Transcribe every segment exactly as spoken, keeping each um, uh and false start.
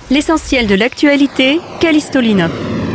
L'essentiel de l'actualité, Callisto Linov.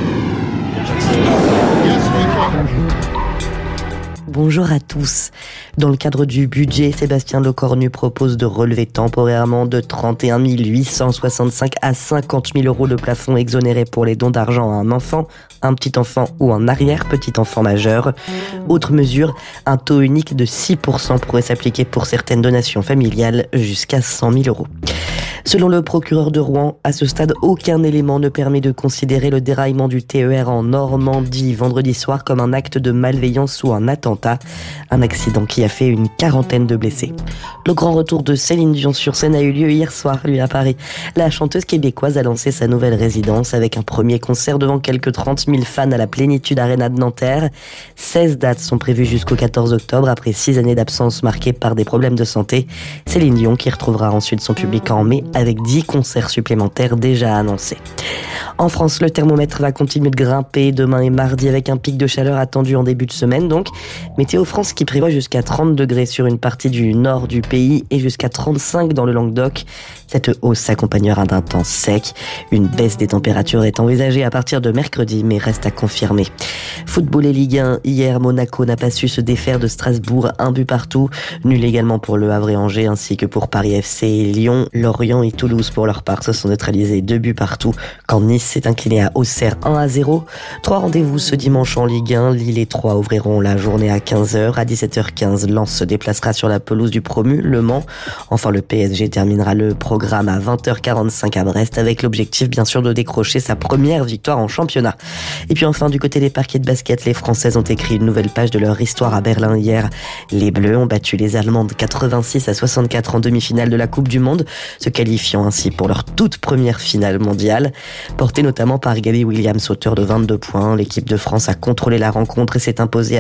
Bonjour à tous. Dans le cadre du budget, Sébastien Lecornu propose de relever temporairement de trente et un mille huit cent soixante-cinq à cinquante mille euros le plafond exonéré pour les dons d'argent à un enfant, un petit enfant ou un arrière-petit enfant majeur. Autre mesure, un taux unique de six pour cent pourrait s'appliquer pour certaines donations familiales jusqu'à cent mille euros. Selon le procureur de Rouen, à ce stade, aucun élément ne permet de considérer le déraillement du T E R en Normandie vendredi soir comme un acte de malveillance ou un attentat. Un accident qui a fait une quarantaine de blessés. Le grand retour de Céline Dion sur scène a eu lieu hier soir, lui, à Paris. La chanteuse québécoise a lancé sa nouvelle résidence avec un premier concert devant quelques trente mille fans à la Plénitude Arena de Nanterre. seize dates sont prévues jusqu'au quatorze octobre après six années d'absence marquées par des problèmes de santé. Céline Dion qui retrouvera ensuite son public en mai avec dix concerts supplémentaires déjà annoncés. En France, le thermomètre va continuer de grimper demain et mardi avec un pic de chaleur attendu en début de semaine. Donc, Météo France qui prévoit jusqu'à trente degrés sur une partie du nord du pays et jusqu'à trente-cinq dans le Languedoc. Cette hausse s'accompagnera d'un temps sec. Une baisse des températures est envisagée à partir de mercredi, mais reste à confirmer. Football et Ligue un. Hier, Monaco n'a pas su se défaire de Strasbourg. Un but partout. Nul également pour Le Havre et Angers, ainsi que pour Paris F C et Lyon. Lorient et Toulouse, pour leur part, se sont neutralisés deux buts partout, quand Nice s'est incliné à Auxerre un à zéro. Trois rendez-vous ce dimanche en Ligue un. Lille et Troyes ouvriront la journée à quinze heures. À dix-sept heures quinze, Lens se déplacera sur la pelouse du promu, Le Mans. Enfin, le P S G terminera le programme à vingt heures quarante-cinq à Brest, avec l'objectif, bien sûr, de décrocher sa première victoire en championnat. Et puis enfin, du côté des parquets de basket, les Françaises ont écrit une nouvelle page de leur histoire à Berlin hier. Les Bleus ont battu les Allemandes quatre-vingt-six à soixante-quatre en demi-finale de la Coupe du Monde, se qualifiant ainsi pour leur toute première finale mondiale. Portée notamment par Gabby Williams, auteur de vingt-deux points, l'équipe de France a contrôlé la rencontre et s'est imposée à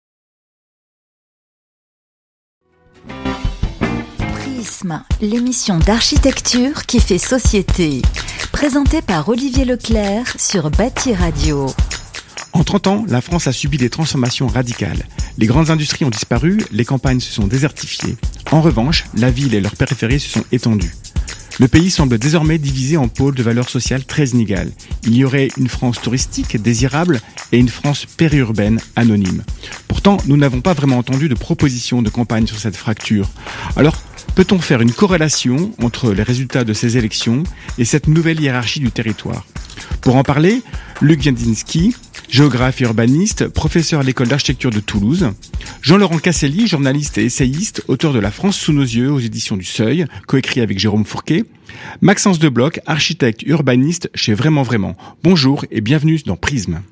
Prisme, l'émission d'architecture qui fait société. Présentée par Olivier Leclerc sur Bâti Radio. En trente ans, la France a subi des transformations radicales. Les grandes industries ont disparu, les campagnes se sont désertifiées. En revanche, la ville et leurs périphéries se sont étendues. Le pays semble désormais divisé en pôles de valeurs sociales très inégales. Il y aurait une France touristique désirable et une France périurbaine anonyme. Pourtant, nous n'avons pas vraiment entendu de propositions de campagne sur cette fracture. Alors, peut-on faire une corrélation entre les résultats de ces élections et cette nouvelle hiérarchie du territoire ? Pour en parler, Luc Wieniawski, géographe et urbaniste, professeur à l'école d'architecture de Toulouse. Jean-Laurent Casselli, journaliste et essayiste, auteur de La France sous nos yeux aux éditions du Seuil, coécrit avec Jérôme Fourquet. Maxence Debloc, architecte urbaniste chez Vraiment Vraiment. Bonjour et bienvenue dans Prisme.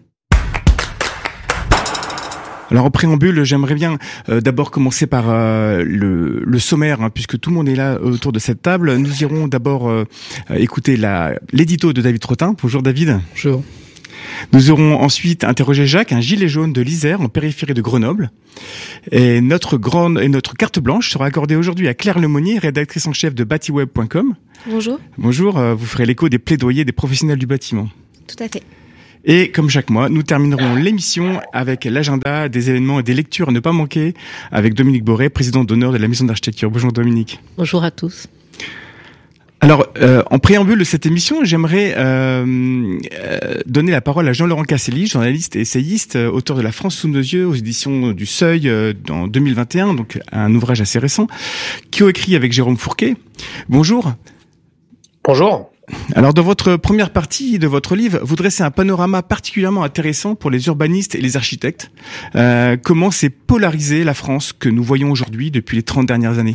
Alors en préambule, j'aimerais bien euh, d'abord commencer par euh, le, le sommaire, hein, puisque tout le monde est là autour de cette table. Nous irons d'abord euh, écouter la, l'édito de David Trottin. Bonjour David. Bonjour. Nous aurons ensuite interrogé Jacques, un gilet jaune de l'Isère en périphérie de Grenoble. Et notre grande et notre carte blanche sera accordée aujourd'hui à Claire Lemonnier, rédactrice en chef de batiweb point com. Bonjour. Bonjour, euh, vous ferez l'écho des plaidoyers des professionnels du bâtiment. Tout à fait. Et comme chaque mois, nous terminerons l'émission avec l'agenda des événements et des lectures à ne pas manquer avec Dominique Boré, président d'honneur de la Maison d'Architecture. Bonjour Dominique. Bonjour à tous. Alors, euh, en préambule de cette émission, j'aimerais euh, euh, donner la parole à Jean-Laurent Casselli, journaliste et essayiste, euh, auteur de La France sous nos yeux aux éditions du Seuil euh, en deux mille vingt et un, donc un ouvrage assez récent, qui a écrit avec Jérôme Fourquet. Bonjour. Bonjour. Alors, dans votre première partie de votre livre, vous dressez un panorama particulièrement intéressant pour les urbanistes et les architectes. Euh, comment s'est polarisée la France que nous voyons aujourd'hui depuis les trente dernières années ?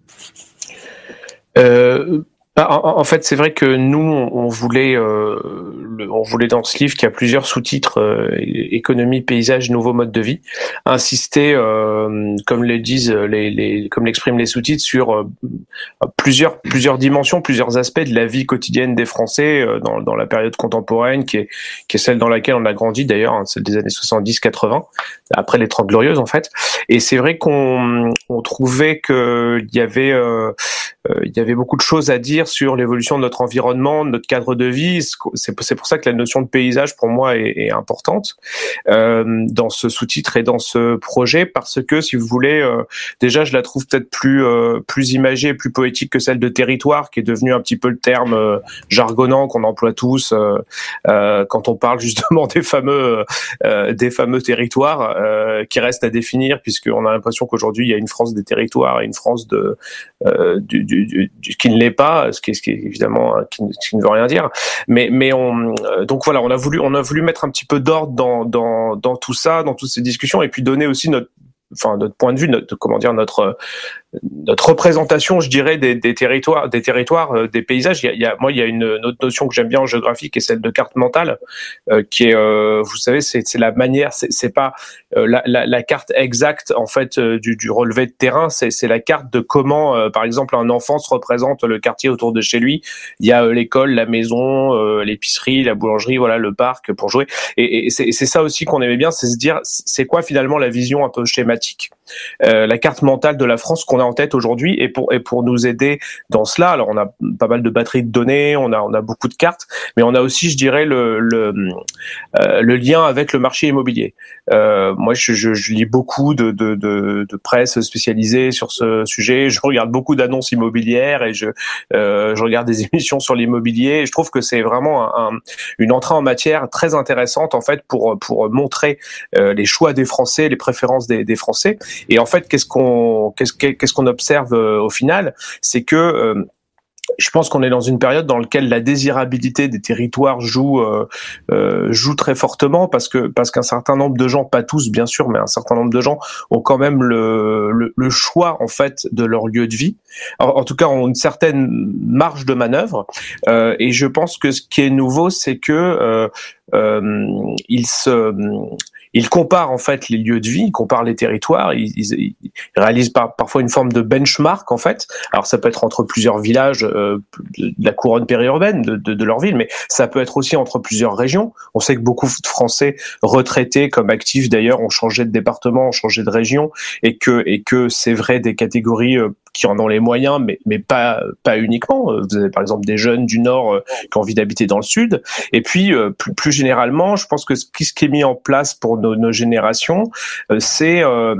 euh... En, en fait, c'est vrai que nous, on voulait, euh, le, on voulait dans ce livre qui a plusieurs sous-titres euh, économie, paysage, nouveaux modes de vie, insister, euh, comme le disent les, les, comme l'expriment les sous-titres, sur euh, plusieurs, plusieurs dimensions, plusieurs aspects de la vie quotidienne des Français euh, dans, dans la période contemporaine, qui est, qui est celle dans laquelle on a grandi d'ailleurs, hein, celle des années soixante-dix quatre-vingts, après les Trente Glorieuses en fait. Et c'est vrai qu'on on trouvait que il y avait, euh, il y avait beaucoup de choses à dire sur l'évolution de notre environnement, de notre cadre de vie. C'est, c'est pour ça que la notion de paysage, pour moi, est, est importante euh, dans ce sous-titre et dans ce projet, parce que, si vous voulez, euh, déjà, je la trouve peut-être plus euh, plus imagée, plus poétique que celle de territoire, qui est devenu un petit peu le terme euh, jargonnant qu'on emploie tous euh, euh, quand on parle justement des fameux euh, des fameux territoires euh, qui restent à définir, puisqu'on a l'impression qu'aujourd'hui il y a une France des territoires et une France de euh, du, du, du, du qui ne l'est pas, ce qui est, ce qui est évidemment qui, qui ne veut rien dire. Mais mais on donc voilà, on a voulu on a voulu mettre un petit peu d'ordre dans dans dans tout ça, dans toutes ces discussions, et puis donner aussi notre enfin notre point de vue, notre comment dire notre notre représentation, je dirais, des, des territoires, des territoires, euh, des paysages. Il y a, il y a, moi, il y a une, une autre notion que j'aime bien en géographie, qui est celle de carte mentale, euh, qui est, euh, vous savez, c'est, c'est la manière, c'est, c'est pas euh, la, la, la carte exacte en fait euh, du, du relevé de terrain, c'est, c'est la carte de comment, euh, par exemple, un enfant se représente le quartier autour de chez lui. Il y a euh, l'école, la maison, euh, l'épicerie, la boulangerie, voilà, le parc pour jouer. Et, et c'est, c'est ça aussi qu'on aimait bien, c'est se dire, c'est quoi finalement la vision un peu schématique, euh, la carte mentale de la France qu'on a en tête aujourd'hui, et pour et pour nous aider dans cela. Alors on a pas mal de batteries de données, on a on a beaucoup de cartes, mais on a aussi, je dirais, le le euh, le lien avec le marché immobilier. Euh, moi, je, je, je lis beaucoup de, de de de presse spécialisée sur ce sujet. Je regarde beaucoup d'annonces immobilières et je euh, je regarde des émissions sur l'immobilier. Et je trouve que c'est vraiment un, un, une entrée en matière très intéressante en fait pour pour montrer euh, les choix des Français, les préférences des, des Français. Et en fait, qu'est-ce qu'on qu'est-ce qu'est-ce qu'on observe euh, au final, c'est que euh, je pense qu'on est dans une période dans laquelle la désirabilité des territoires joue euh, euh, joue très fortement, parce que parce qu'un certain nombre de gens, pas tous bien sûr, mais un certain nombre de gens ont quand même le le, le choix en fait de leur lieu de vie. En, en tout cas, ont une certaine marge de manœuvre. Euh, et je pense que ce qui est nouveau, c'est que euh, euh, ils se Ils comparent en fait les lieux de vie, ils comparent les territoires, ils, ils, ils réalisent par, parfois une forme de benchmark en fait. Alors ça peut être entre plusieurs villages euh, de la couronne périurbaine de, de, de leur ville, mais ça peut être aussi entre plusieurs régions. On sait que beaucoup de Français retraités comme actifs d'ailleurs ont changé de département, ont changé de région, et que et que c'est vrai des catégories euh, qui en ont les moyens, mais mais pas pas uniquement. Vous avez par exemple des jeunes du Nord euh, qui ont envie d'habiter dans le Sud. Et puis euh, plus, plus généralement, je pense que ce qui, ce qui est mis en place pour nos, nos générations, euh, c'est euh,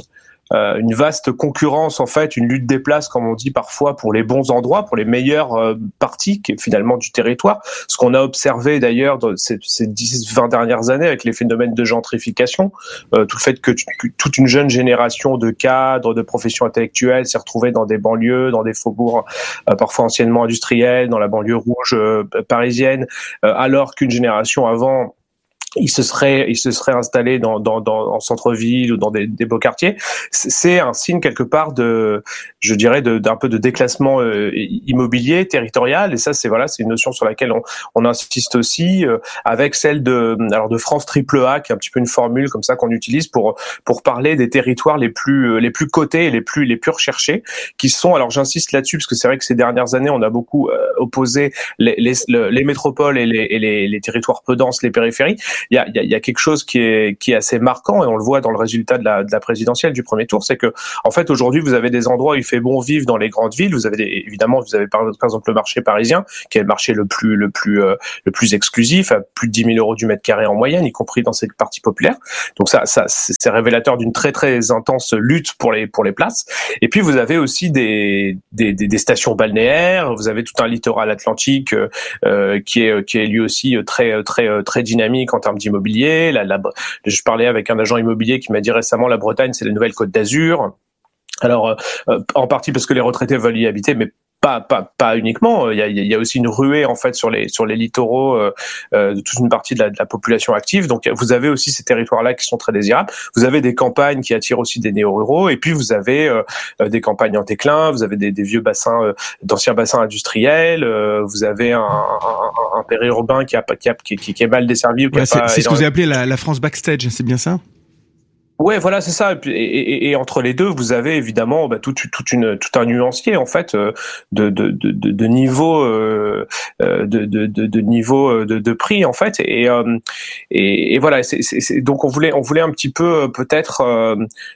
euh, une vaste concurrence en fait, une lutte des places, comme on dit parfois, pour les bons endroits, pour les meilleures euh, parties finalement du territoire. Ce qu'on a observé d'ailleurs dans ces, ces dix vingt dernières années avec les phénomènes de gentrification, euh, tout le fait que, que toute une jeune génération de cadres, de professions intellectuelles s'est retrouvée dans des banlieues, dans des faubourgs euh, parfois anciennement industriels, dans la banlieue rouge euh, parisienne, euh, alors qu'une génération avant, il se serait, il se serait installé dans, dans, dans, en centre-ville ou dans des, des beaux quartiers. C'est un signe quelque part de, je dirais, de, d'un peu de déclassement euh, immobilier, territorial. Et ça, c'est voilà, c'est une notion sur laquelle on, on insiste aussi, euh, avec celle de, alors de France triple A, qui est un petit peu une formule comme ça qu'on utilise pour pour parler des territoires les plus les plus cotés et les plus les plus recherchés, qui sont, alors j'insiste là-dessus parce que c'est vrai que ces dernières années, on a beaucoup euh, opposé les, les, les métropoles et les, et les, les territoires peu denses, les périphéries. Il y a, il y a, il y a quelque chose qui est, qui est assez marquant, et on le voit dans le résultat de la, de la présidentielle du premier tour, c'est que, en fait, aujourd'hui, vous avez des endroits où il fait bon vivre dans les grandes villes. Vous avez des, évidemment, vous avez par, par exemple le marché parisien, qui est le marché le plus, le plus, euh, le plus exclusif, à plus de dix mille euros du mètre carré en moyenne, y compris dans ces parties populaires. Donc ça, ça, c'est révélateur d'une très, très intense lutte pour les, pour les places. Et puis, vous avez aussi des, des, des, des stations balnéaires. Vous avez tout un littoral atlantique, euh, qui est, qui est lui aussi très, très, très dynamique en termes d'immobilier. La, la, je parlais avec un agent immobilier qui m'a dit récemment, la Bretagne, c'est la nouvelle Côte d'Azur. Alors, euh, en partie parce que les retraités veulent y habiter, mais pas pas pas uniquement. Il y a il y a aussi une ruée en fait sur les sur les littoraux euh, de toute une partie de la de la population active. Donc vous avez aussi ces territoires-là qui sont très désirables. Vous avez des campagnes qui attirent aussi des néo-ruraux, et puis vous avez euh, des campagnes en déclin. Vous avez des, des vieux bassins, euh, d'anciens bassins industriels. Euh, vous avez un, un, un périurbain qui a qui a qui, qui est mal desservi. Ouais, c'est c'est ce que vous avez appelé la, la France backstage, c'est bien ça? Ouais, voilà, c'est ça. Et, et, et entre les deux, vous avez évidemment bah, toute, toute une, tout un nuancier en fait de de de de, de niveau euh, de, de de de niveau de, de prix en fait. Et et, et voilà. C'est, c'est, c'est, donc on voulait on voulait un petit peu peut-être euh,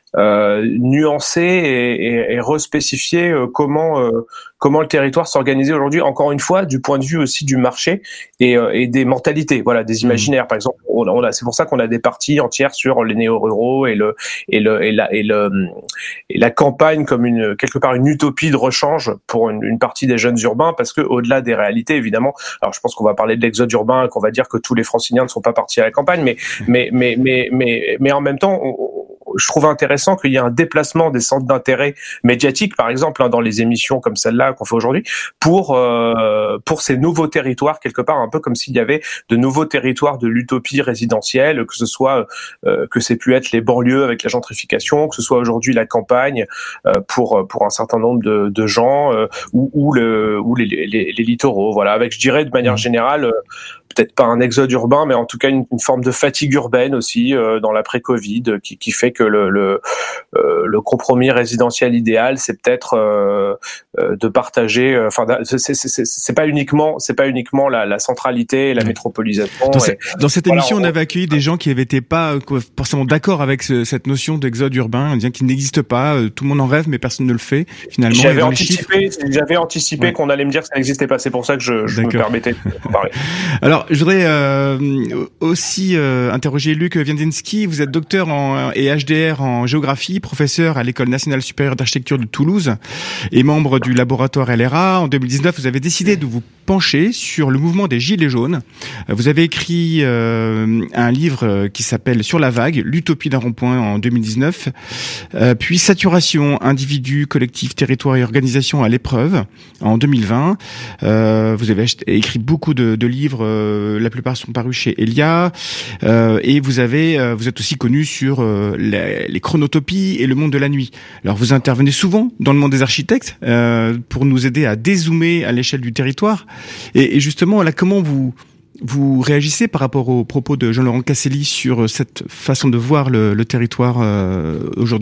euh, nuancer et, et, et respécifier euh, comment euh, comment le territoire s'organisait aujourd'hui, encore une fois, du point de vue aussi du marché et, euh, et des mentalités, voilà, des imaginaires. Mmh. Par exemple, on, on a, c'est pour ça qu'on a des parties entières sur les néo-ruraux et le et le et la et le et la campagne comme une quelque part une utopie de rechange pour une, une partie des jeunes urbains, parce que au-delà des réalités, évidemment. Alors, je pense qu'on va parler de l'exode urbain, qu'on va dire que tous les Franciliens ne sont pas partis à la campagne, mais mais mais mais mais mais en même temps, on, je trouve intéressant qu'il y ait un déplacement des centres d'intérêt médiatiques, par exemple, hein, dans les émissions comme celle-là qu'on fait aujourd'hui, pour euh, pour ces nouveaux territoires, quelque part, un peu comme s'il y avait de nouveaux territoires de l'utopie résidentielle, que ce soit euh, que c'est pu être les banlieues avec la gentrification, que ce soit aujourd'hui la campagne euh, pour pour un certain nombre de, de gens, euh, ou, ou le ou les, les, les littoraux, voilà. Avec, je dirais, de manière générale, euh, peut-être pas un exode urbain, mais en tout cas une, une forme de fatigue urbaine aussi euh, dans l'après-Covid, qui, qui fait que le, le, euh, le compromis résidentiel idéal, c'est peut-être euh, euh, de partager. Enfin, euh, c'est, c'est, c'est, c'est pas uniquement, c'est pas uniquement la, la centralité et la métropolisation. Dans, et, cette, dans cette voilà, émission, on, on avait accueilli des gens qui n'étaient pas forcément d'accord avec ce, cette notion d'exode urbain, en disant qu'il n'existe pas. Tout le monde en rêve, mais personne ne le fait. Finalement, j'avais anticipé, j'avais anticipé ouais. qu'on allait me dire que ça n'existait pas. C'est pour ça que je, je me permettais de parler. Alors, je voudrais euh, aussi euh, interroger Luc Więdzyński. Vous êtes docteur en, et H D R en géographie, professeur à l'École nationale supérieure d'architecture de Toulouse et membre du laboratoire L R A. En deux mille dix-neuf, vous avez décidé de vous pencher sur le mouvement des Gilets jaunes. Vous avez écrit euh, un livre qui s'appelle Sur la vague, l'utopie d'un rond-point en deux mille dix-neuf, euh, puis Saturation, individus, collectifs, territoires et organisations à l'épreuve en deux mille vingt. Euh, vous avez écrit beaucoup de, de livres, euh, la plupart sont parus chez Elia, euh, et vous avez, euh, vous êtes aussi connu sur euh, les, les chronotopies et le monde de la nuit. Alors vous intervenez souvent dans le monde des architectes euh, pour nous aider à dézoomer à l'échelle du territoire. Et, et justement, là, comment vous vous réagissez par rapport aux propos de Jean-Laurent Casselli sur cette façon de voir le, le territoire euh, aujourd'hui ?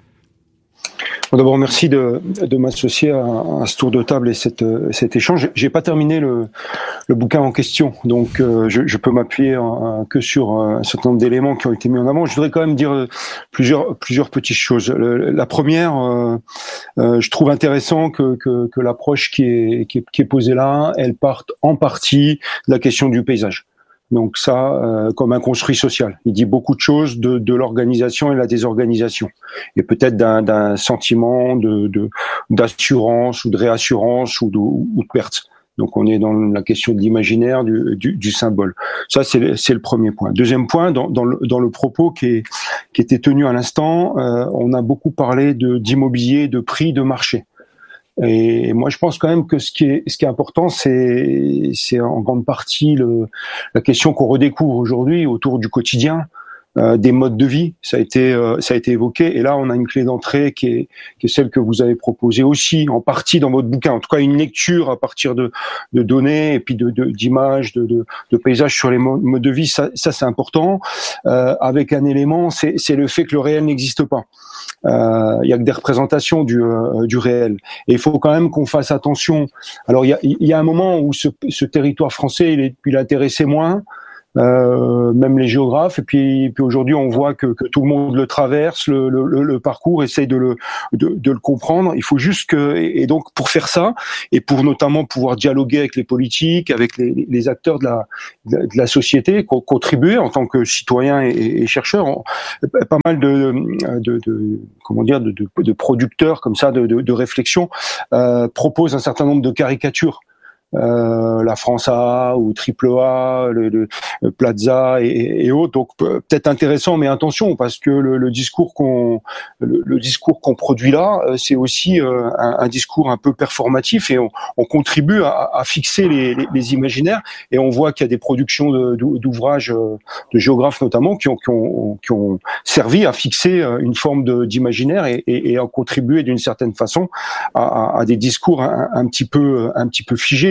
Bon, d'abord, merci de, de m'associer à, à ce tour de table et cette, cet échange. J'ai pas terminé le, le bouquin en question, donc euh, je, je peux m'appuyer en, que sur un certain nombre d'éléments qui ont été mis en avant. Je voudrais quand même dire plusieurs, plusieurs petites choses. Le, la première, euh, euh, je trouve intéressant que, que, que l'approche qui est, qui, est, qui est posée là, elle parte en partie de la question du paysage. Donc ça, euh, comme un construit social. Il dit beaucoup de choses de, de l'organisation et de la désorganisation. Et peut-être d'un, d'un sentiment de, de, d'assurance ou de réassurance ou de, ou de perte. Donc on est dans la question de l'imaginaire, du, du, du symbole. Ça, c'est le, c'est le premier point. Deuxième point, dans, dans, le, dans le propos qui, est, qui était tenu à l'instant, euh, on a beaucoup parlé de, d'immobilier, de prix, de marché. Et moi, je pense quand même que ce qui est, ce qui est important, c'est, c'est en grande partie le, la question qu'on redécouvre aujourd'hui autour du quotidien, euh, des modes de vie. Ça a été, euh, ça a été évoqué. Et là, on a une clé d'entrée qui est, qui est celle que vous avez proposée aussi, en partie dans votre bouquin. En tout cas, une lecture à partir de, de données et puis de, de d'images, de, de, de paysages sur les modes de vie. Ça, ça c'est important. Euh, avec un élément, c'est, c'est le fait que le réel n'existe pas. Il euh, y a que des représentations du, euh, du réel. Et il faut quand même qu'on fasse attention. Alors, il y a, y a un moment où ce, ce territoire français, il, est, il intéressait moins, euh, même les géographes. Et puis, puis aujourd'hui, on voit que, que tout le monde le traverse, le, le, le parcours, essaye de le, de, de le comprendre. Il faut juste que, et donc pour faire ça, et pour notamment pouvoir dialoguer avec les politiques, avec les, les acteurs de la, de la société, contribuer en tant que citoyens et, et chercheurs, pas mal de, de, de comment dire, de, de, de producteurs comme ça, de, de, de réflexion, euh, proposent un certain nombre de caricatures. Euh, la France A ou Triple A, le, le, le Plaza et, et autres. Donc peut-être intéressant, mais attention, parce que le, le discours qu'on le, le discours qu'on produit là, c'est aussi euh, un, un discours un peu performatif et on, on contribue à, à fixer les, les, les imaginaires. Et on voit qu'il y a des productions de, d'ouvrages de géographes notamment qui ont, qui ont, qui ont servi à fixer une forme de, d'imaginaire et, et, et à contribuer d'une certaine façon à, à, à des discours un, un petit peu un petit peu figés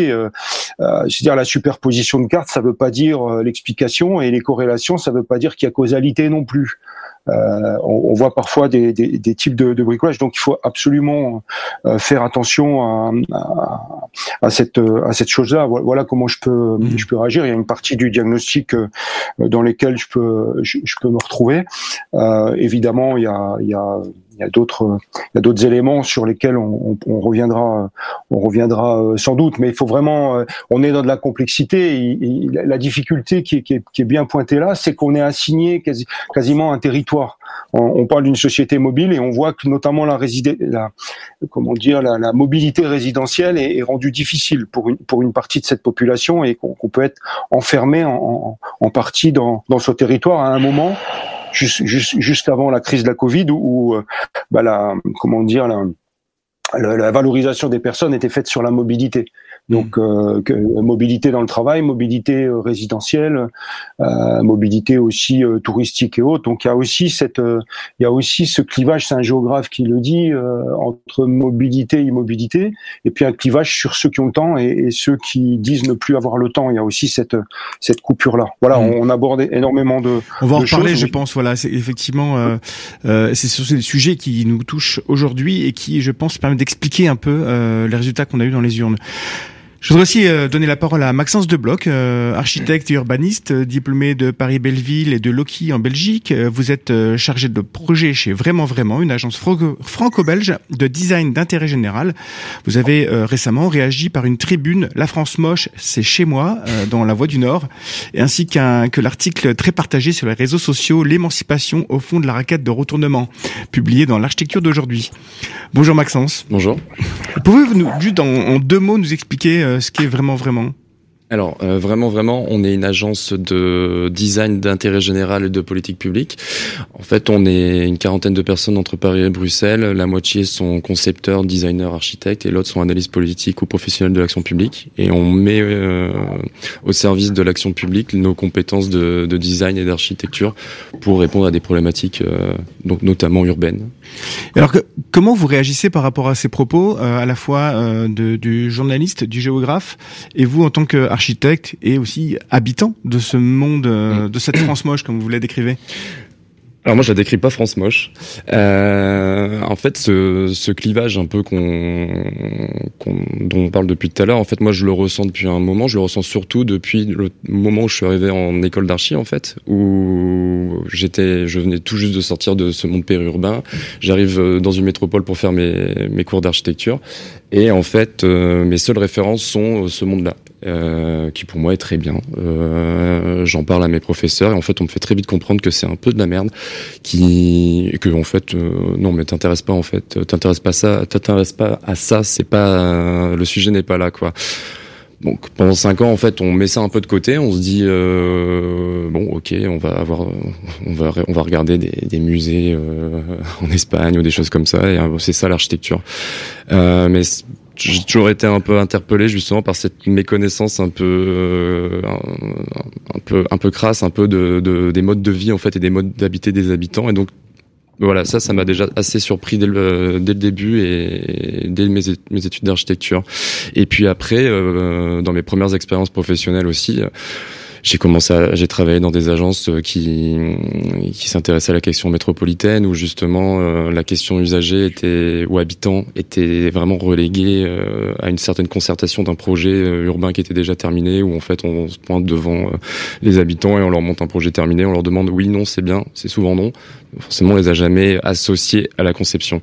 mobilité. Euh, euh, c'est-à-dire la superposition de cartes, ça veut pas dire euh, l'explication, et les corrélations, ça veut pas dire qu'il y a causalité non plus. Euh, on, on voit parfois des, des, des types de, de bricolage, donc il faut absolument euh, faire attention à, à, à cette à cette chose-là. Voilà comment je peux mmh. je peux réagir. Il y a une partie du diagnostic euh, dans lesquels je peux je, je peux me retrouver. Euh, évidemment, il y a il y a il y a d'autres il y a d'autres éléments sur lesquels on, on, on reviendra on reviendra sans doute, mais il faut vraiment on est dans de la complexité. Et, et la difficulté qui est, qui est qui est bien pointée là, c'est qu'on est assigné quasi, quasiment un territoire. On, on parle d'une société mobile et on voit que notamment la résidé, la comment dire la, la mobilité résidentielle est, est rendue difficile pour une pour une partie de cette population, et qu'on, qu'on peut être enfermé en, en, en partie dans dans ce territoire à un moment. Juste, juste, juste avant la crise de la Covid, où, où bah la, comment dire, la, la, la valorisation des personnes était faite sur la mobilité. Donc, euh, que, mobilité dans le travail, mobilité euh, résidentielle, euh, mobilité aussi euh, touristique et autres. Donc, il y a aussi cette, euh, il y a aussi ce clivage. C'est un géographe qui le dit euh, entre mobilité et immobilité, et puis un clivage sur ceux qui ont le temps et, et ceux qui disent ne plus avoir le temps. Il y a aussi cette cette coupure là. Voilà, mmh. on, on aborde énormément de. On va en de reparler, choses, je mais... pense. Voilà, c'est effectivement, euh, euh, c'est sur ces sujets qui nous touchent aujourd'hui et qui, je pense, permettent d'expliquer un peu euh, les résultats qu'on a eu dans les urnes. Je voudrais aussi euh, donner la parole à Maxence Debloc, euh, architecte et urbaniste, euh, diplômé de Paris-Belleville et de Loki en Belgique. Euh, vous êtes euh, chargé de projet chez Vraiment Vraiment, une agence franco- franco-belge de design d'intérêt général. Vous avez euh, récemment réagi par une tribune « La France moche, c'est chez moi euh, » dans La Voix du Nord, et ainsi qu'un, que l'article très partagé sur les réseaux sociaux « L'émancipation au fond de la raquette de retournement », publié dans l'Architecture d'aujourd'hui. Bonjour Maxence. Bonjour. Pouvez-vous nous, juste en, en deux mots nous expliquer euh, ce qu'est Vraiment Vraiment ? Alors, euh, vraiment, vraiment, on est une agence de design d'intérêt général et de politique publique. En fait, on est une quarantaine de personnes entre Paris et Bruxelles. La moitié sont concepteurs, designers, architectes, et l'autre sont analystes politiques ou professionnels de l'action publique. Et on met euh, au service de l'action publique nos compétences de, de design et d'architecture pour répondre à des problématiques, euh, donc notamment urbaines. Alors, que, comment vous réagissez par rapport à ces propos, euh, à la fois euh, de, du journaliste, du géographe, et vous en tant que architecte et aussi habitant de ce monde, euh, de cette France moche, comme vous la décrivez? Alors moi je la décris pas France moche. Euh, en fait ce, ce clivage un peu qu'on, qu'on, dont on parle depuis tout à l'heure, en fait moi je le ressens depuis un moment. Je le ressens surtout depuis le moment où je suis arrivé en école d'archi en fait, où j'étais, je venais tout juste de sortir de ce monde périurbain. J'arrive dans une métropole pour faire mes, mes cours d'architecture et en fait euh, mes seules références sont ce monde-là. Euh, qui pour moi est très bien. Euh, j'en parle à mes professeurs et en fait on me fait très vite comprendre que c'est un peu de la merde, qui que en fait euh, non mais t'intéresses pas en fait, t'intéresses pas à ça, t'intéresses pas à ça, c'est pas euh, le sujet n'est pas là quoi. Donc pendant cinq ans en fait on met ça un peu de côté, on se dit euh, bon ok on va avoir on va on va regarder des, des musées euh, en Espagne ou des choses comme ça et euh, c'est ça l'architecture. Euh, mais j'ai toujours été un peu interpellé justement par cette méconnaissance un peu euh, un, un peu un peu crasse un peu de, de des modes de vie en fait et des modes d'habiter des habitants, et donc voilà, ça ça m'a déjà assez surpris dès le dès le début et, et dès mes, mes études d'architecture. Et puis après euh, dans mes premières expériences professionnelles aussi, j'ai commencé à, j'ai travaillé dans des agences qui qui s'intéressaient à la question métropolitaine, où justement euh, la question usagers était ou habitants était vraiment reléguée euh, à une certaine concertation d'un projet euh, urbain qui était déjà terminé, où en fait on se pointe devant euh, les habitants et on leur montre un projet terminé, on leur demande oui, non, c'est bien, c'est souvent non. Forcément, on les a jamais associés à la conception.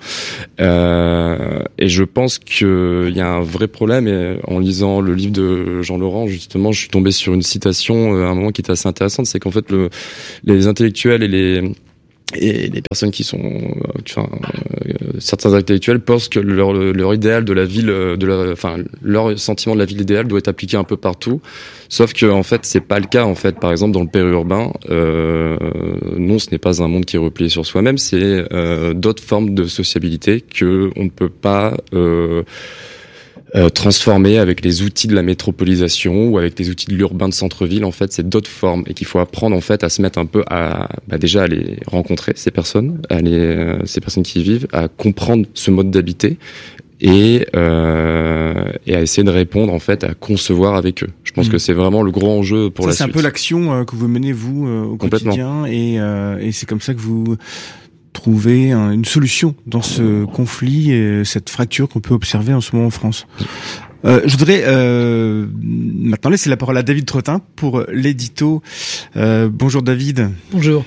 Euh, et je pense qu'il y a un vrai problème. Et en lisant le livre de Jean Laurent, justement, je suis tombé sur une citation à un moment qui était assez intéressante. C'est qu'en fait, le, les intellectuels et les et les personnes qui sont, enfin, euh, certains intellectuels pensent que leur leur idéal de la ville, de la, enfin, leur sentiment de la ville idéale doit être appliqué un peu partout. Sauf que en fait, c'est pas le cas. En fait, par exemple, dans le périurbain, euh, non, ce n'est pas un monde qui est replié sur soi-même. C'est euh, d'autres formes de sociabilité que on ne peut pas euh, Euh, transformer avec les outils de la métropolisation ou avec les outils de l'urbain de centre-ville. En fait, c'est d'autres formes et qu'il faut apprendre en fait à se mettre un peu à, bah, déjà à les rencontrer, ces personnes, à les, euh, ces personnes qui y vivent, à comprendre ce mode d'habiter et, euh, et à essayer de répondre en fait, à concevoir avec eux. Je pense mmh. que c'est vraiment le gros enjeu pour ça, la c'est suite. C'est un peu l'action euh, que vous menez vous euh, au quotidien, et, euh, et c'est comme ça que vous trouvez un, une solution dans ce conflit et cette fracture qu'on peut observer en ce moment en France. Euh, je voudrais euh, maintenant laisser la parole à David Trottin pour l'édito. Euh, bonjour David. Bonjour.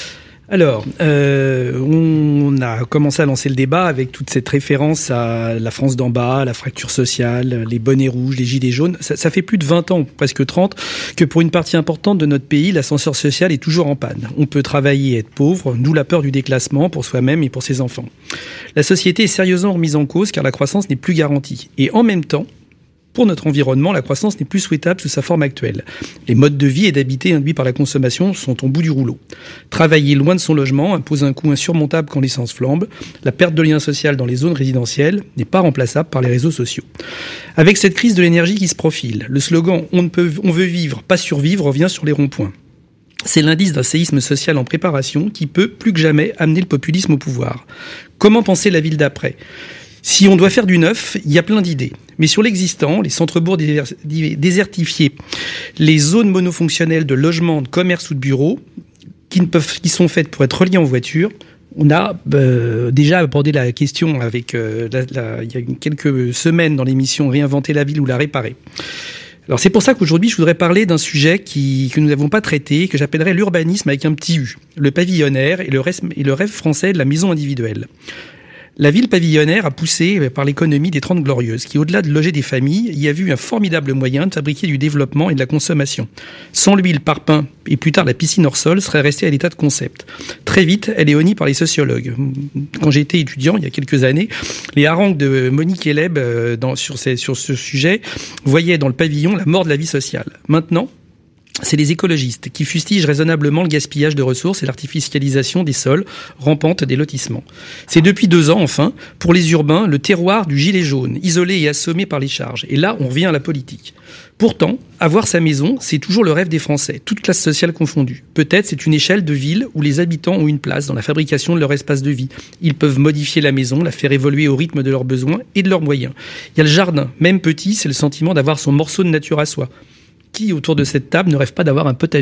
Alors, euh, on a commencé à lancer le débat avec toute cette référence à la France d'en bas, la fracture sociale, les bonnets rouges, les gilets jaunes. Ça, ça fait plus de vingt ans, presque trente, que pour une partie importante de notre pays, l'ascenseur social est toujours en panne. On peut travailler et être pauvre, d'où la peur du déclassement pour soi-même et pour ses enfants. La société est sérieusement remise en cause car la croissance n'est plus garantie. Et en même temps, pour notre environnement, la croissance n'est plus souhaitable sous sa forme actuelle. Les modes de vie et d'habiter induits par la consommation sont au bout du rouleau. Travailler loin de son logement impose un coût insurmontable quand l'essence flambe. La perte de lien social dans les zones résidentielles n'est pas remplaçable par les réseaux sociaux. Avec cette crise de l'énergie qui se profile, le slogan « on ne peut, on veut vivre, pas survivre » revient sur les ronds-points. C'est l'indice d'un séisme social en préparation qui peut, plus que jamais, amener le populisme au pouvoir. Comment penser la ville d'après ? Si on doit faire du neuf, il y a plein d'idées. Mais sur l'existant, les centres-bourgs désertifiés, les zones monofonctionnelles de logement, de commerce ou de bureaux, qui, ne peuvent, qui sont faites pour être reliées en voiture, on a euh, déjà abordé la question avec, euh, la, la, il y a quelques semaines dans l'émission « Réinventer la ville ou la réparer ». Alors c'est pour ça qu'aujourd'hui je voudrais parler d'un sujet qui, que nous n'avons pas traité, que j'appellerais l'urbanisme avec un petit U, le pavillonnaire et le, reste, et le rêve français de la maison individuelle. La ville pavillonnaire a poussé par l'économie des Trente Glorieuses, qui, au-delà de loger des familles, y a vu un formidable moyen de fabriquer du développement et de la consommation. Sans lui, le parpaing et plus tard la piscine hors sol serait resté à l'état de concept. Très vite, elle est honnie par les sociologues. Quand j'étais étudiant, il y a quelques années, les harangues de Monique Eleb dans, sur, ces, sur ce sujet voyaient dans le pavillon la mort de la vie sociale. Maintenant, c'est les écologistes qui fustigent raisonnablement le gaspillage de ressources et l'artificialisation des sols rampante des lotissements. C'est depuis deux ans, enfin, pour les urbains, le terroir du gilet jaune, isolé et assommé par les charges. Et là, on revient à la politique. Pourtant, avoir sa maison, c'est toujours le rêve des Français, toutes classes sociales confondues. Peut-être c'est une échelle de ville où les habitants ont une place dans la fabrication de leur espace de vie. Ils peuvent modifier la maison, la faire évoluer au rythme de leurs besoins et de leurs moyens. Il y a le jardin, même petit, c'est le sentiment d'avoir son morceau de nature à soi. Qui, autour de cette table, ne rêve pas d'avoir un potager ?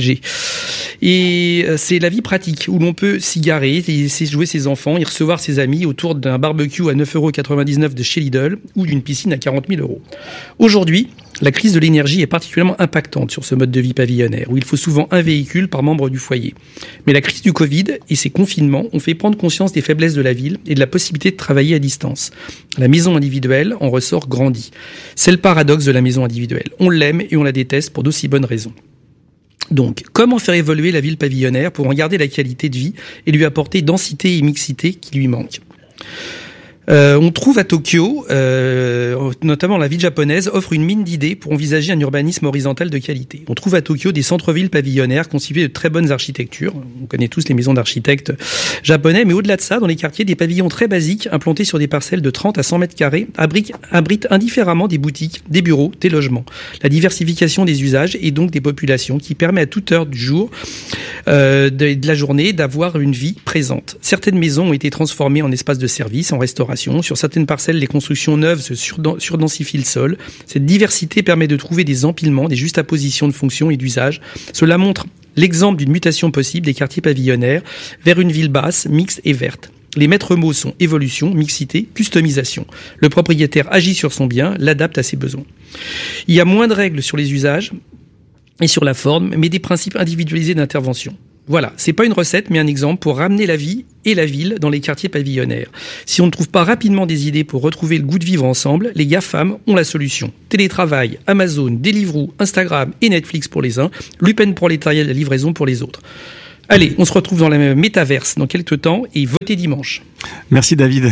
Et c'est la vie pratique, où l'on peut s'y garer, et jouer ses enfants, y recevoir ses amis autour d'un barbecue à neuf euros quatre-vingt-dix-neuf de chez Lidl ou d'une piscine à quarante mille euros. Aujourd'hui, la crise de l'énergie est particulièrement impactante sur ce mode de vie pavillonnaire, où il faut souvent un véhicule par membre du foyer. Mais la crise du Covid et ses confinements ont fait prendre conscience des faiblesses de la ville et de la possibilité de travailler à distance. La maison individuelle en ressort grandie. C'est le paradoxe de la maison individuelle. On l'aime et on la déteste pour d'aussi bonnes raisons. Donc, comment faire évoluer la ville pavillonnaire pour en garder la qualité de vie et lui apporter densité et mixité qui lui manquent ? Euh, on trouve à Tokyo, euh, notamment la ville japonaise, offre une mine d'idées pour envisager un urbanisme horizontal de qualité. On trouve à Tokyo des centres-villes pavillonnaires constitués de très bonnes architectures. On connaît tous les maisons d'architectes japonais, mais au-delà de ça, dans les quartiers, des pavillons très basiques, implantés sur des parcelles de trente à cent mètres carrés, abritent, abritent indifféremment des boutiques, des bureaux, des logements. La diversification des usages et donc des populations qui permet à toute heure du jour, euh, de, de la journée, d'avoir une vie présente. Certaines maisons ont été transformées en espaces de service, en restauration. Sur certaines parcelles, les constructions neuves se surdensifient le sol. Cette diversité permet de trouver des empilements, des juxtapositions de fonctions et d'usages. Cela montre l'exemple d'une mutation possible des quartiers pavillonnaires vers une ville basse, mixte et verte. Les maîtres mots sont évolution, mixité, customisation. Le propriétaire agit sur son bien, l'adapte à ses besoins. Il y a moins de règles sur les usages et sur la forme, mais des principes individualisés d'intervention. Voilà, c'est pas une recette, mais un exemple pour ramener la vie et la ville dans les quartiers pavillonnaires. Si on ne trouve pas rapidement des idées pour retrouver le goût de vivre ensemble, les GAFAM ont la solution. Télétravail, Amazon, Deliveroo, Instagram et Netflix pour les uns, Lupen Prolétariat de la livraison pour les autres. Allez, on se retrouve dans la métaverse dans quelques temps et votez dimanche. Merci David.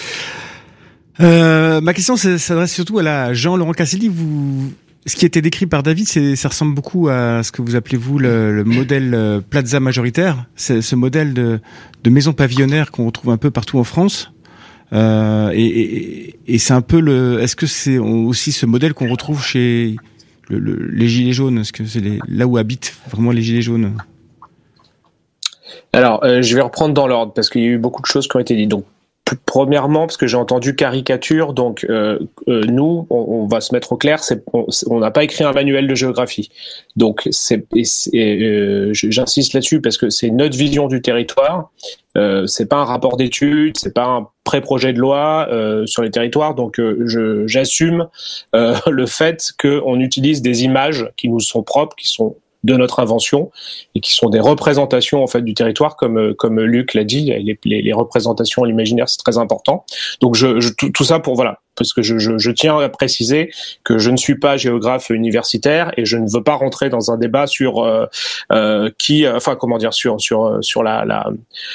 Euh, ma question s'adresse surtout à la Jean-Laurent Casselli. Vous... Ce qui a été décrit par David, c'est, ça ressemble beaucoup à ce que vous appelez vous le, le modèle plaza majoritaire, c'est ce modèle de, de maison pavillonnaire qu'on retrouve un peu partout en France. Euh, et, et, et c'est un peu le. Est-ce que c'est aussi ce modèle qu'on retrouve chez le, le, les gilets jaunes ? Est-ce que c'est les, là où habitent vraiment les gilets jaunes ? Alors, euh, je vais reprendre dans l'ordre parce qu'il y a eu beaucoup de choses qui ont été dites. Donc, premièrement, parce que j'ai entendu caricature, donc euh, euh, nous, on, on va se mettre au clair, c'est, on n'a pas écrit un manuel de géographie. Donc, c'est, et c'est, euh, j'insiste là-dessus parce que c'est notre vision du territoire. Euh, c'est pas un rapport d'études, c'est pas un pré-projet de loi euh, sur les territoires. Donc, euh, je, j'assume euh, le fait qu'on utilise des images qui nous sont propres, qui sont de notre invention et qui sont des représentations en fait du territoire, comme comme Luc l'a dit, les, les, les représentations à l'imaginaire, c'est très important. Donc je, je tout, tout ça pour voilà, parce que je, je, je tiens à préciser que je ne suis pas géographe universitaire et je ne veux pas rentrer dans un débat sur euh, euh, qui, enfin comment dire, sur sur sur la la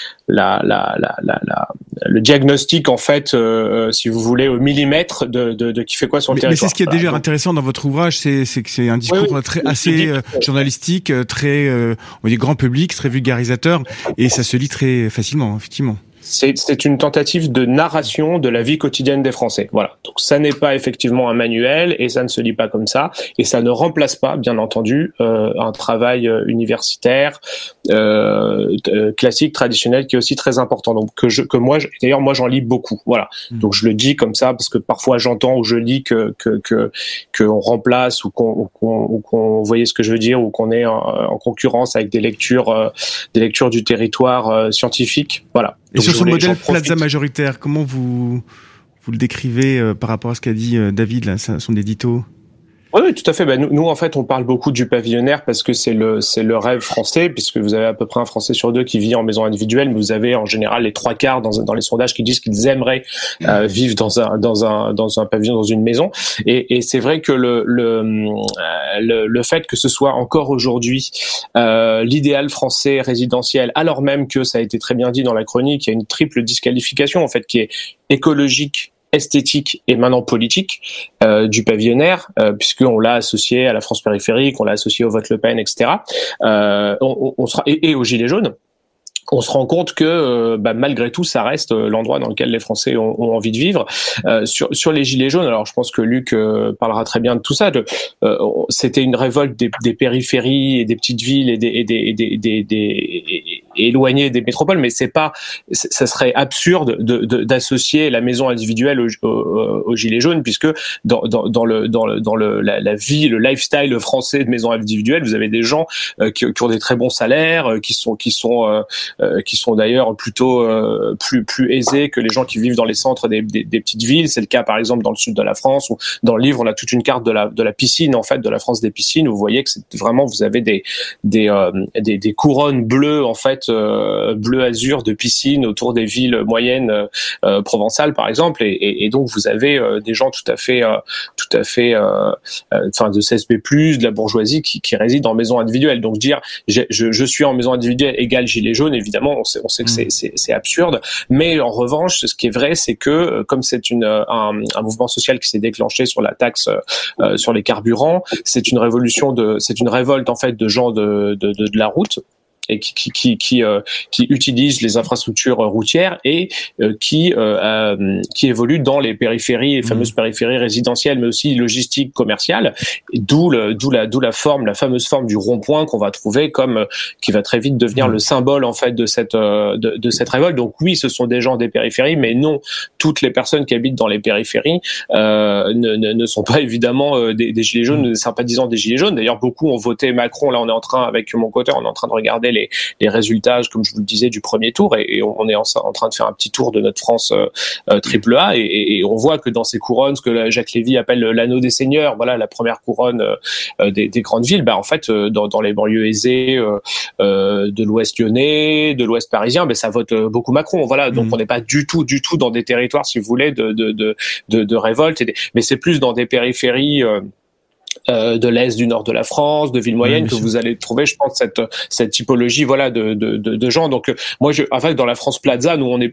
la la la, la, la le diagnostic en fait, euh, si vous voulez, au millimètre de, de, de qui fait quoi sur le mais, territoire. Mais c'est ce qui est voilà, déjà donc, intéressant dans votre ouvrage, c'est, c'est que c'est un discours oui, oui, très assez euh, journalistique, très euh, on va dire grand public, très vulgarisateur, et ça se lit très facilement, effectivement. C'est, c'est une tentative de narration de la vie quotidienne des Français. Voilà. Donc, ça n'est pas effectivement un manuel et ça ne se lit pas comme ça. Et ça ne remplace pas, bien entendu, euh, un travail euh, universitaire, euh, euh, classique, traditionnel, qui est aussi très important. Donc, que je, que moi, je, d'ailleurs, moi, j'en lis beaucoup. Voilà. Mmh. Donc, je le dis comme ça parce que parfois, j'entends ou je lis que, que, que, qu'on remplace ou qu'on, ou qu'on, ou qu'on, vous voyez ce que je veux dire, ou qu'on est en, en concurrence avec des lectures, euh, des lectures du territoire euh, scientifique. Voilà. Et donc sur ce modèle Plaza majoritaire, comment vous vous le décrivez euh, par rapport à ce qu'a dit euh, David, là, son édito? Oui, oui, tout à fait. Ben, nous, nous, en fait, on parle beaucoup du pavillonnaire parce que c'est le, c'est le rêve français, puisque vous avez à peu près un Français sur deux qui vit en maison individuelle, mais vous avez en général les trois quarts dans, dans les sondages qui disent qu'ils aimeraient euh, vivre dans un, dans un, dans un pavillon, dans une maison. Et, et c'est vrai que le, le, le, le fait que ce soit encore aujourd'hui euh, l'idéal français résidentiel, alors même que ça a été très bien dit dans la chronique, il y a une triple disqualification en fait qui est écologique, esthétique et maintenant politique euh, du pavillonnaire, euh, puisqu'on l'a associé à la France périphérique, on l'a associé au vote Le Pen, et cetera. Euh, on, on sera et, et aux gilets jaunes. On se rend compte que euh, bah, malgré tout, ça reste euh, l'endroit dans lequel les Français ont, ont envie de vivre. Euh, sur, sur les gilets jaunes, alors je pense que Luc euh, parlera très bien de tout ça. De, euh, c'était une révolte des, des périphéries et des petites villes et des, et des, et des, des, des et, éloignées des métropoles, mais c'est pas, ça serait absurde de, de, d'associer la maison individuelle aux, aux, aux gilets jaunes, puisque dans, dans, dans le dans le dans le la, la vie, le lifestyle français de maison individuelle, vous avez des gens euh, qui, qui ont des très bons salaires, euh, qui sont qui sont euh, Euh, qui sont d'ailleurs plutôt euh, plus plus aisés que les gens qui vivent dans les centres des, des, des petites villes. C'est le cas par exemple dans le sud de la France, où dans le livre on a toute une carte de la de la piscine en fait, de la France des piscines, où vous voyez que c'est vraiment, vous avez des des euh, des, des couronnes bleues en fait, euh, bleu azur de piscines autour des villes moyennes euh, provençales par exemple, et, et, et donc vous avez euh, des gens tout à fait euh, tout à fait euh, enfin euh, de C S P plus, de la bourgeoisie qui, qui résident en maison individuelle. Donc dire je, je suis en maison individuelle égale gilet jaune, évidemment on sait, on sait que c'est, c'est, c'est absurde, mais en revanche, ce qui est vrai, c'est que comme c'est une, un, un mouvement social qui s'est déclenché sur la taxe euh, sur les carburants, c'est une révolution de, c'est une révolte en fait de gens de, de, de, de la route, et qui qui qui qui, euh, qui utilisent les infrastructures routières et euh, qui euh, euh, qui évoluent dans les périphéries, les fameuses périphéries résidentielles, mais aussi logistiques, commerciales. Et d'où le d'où la d'où la forme, la fameuse forme du rond-point qu'on va trouver comme euh, qui va très vite devenir le symbole en fait de cette euh, de, de cette révolte. Donc oui, ce sont des gens des périphéries, mais non, toutes les personnes qui habitent dans les périphéries euh, ne, ne ne sont pas évidemment euh, des, des gilets jaunes, des sympathisants des gilets jaunes. D'ailleurs, beaucoup ont voté Macron. Là, on est en train avec mon co-auteur, on est en train de regarder les Les, les résultats, comme je vous le disais, du premier tour, et, et on est en, en train de faire un petit tour de notre France euh, euh, triple A, et, et on voit que dans ces couronnes, ce que Jacques Lévy appelle l'anneau des seigneurs, voilà la première couronne euh, des, des grandes villes, bah en fait euh, dans, dans les banlieues aisées euh, euh, de l'Ouest lyonnais, de l'Ouest parisien, bah, ça vote beaucoup Macron, voilà. Donc mmh. on n'est pas du tout, du tout dans des territoires, si vous voulez, de de de de, de révolte, et des, mais c'est plus dans des périphéries. Euh, Euh, de l'est, du nord de la France, de villes moyennes, oui, que vous allez trouver, je pense, cette cette typologie, voilà, de de de, de gens. Donc moi, je, en fait, dans la France Plaza, nous on est